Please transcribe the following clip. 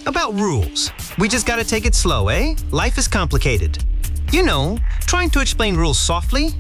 About rules. We just gotta take it slow, eh? Life is complicated. You know, trying to explain rules softly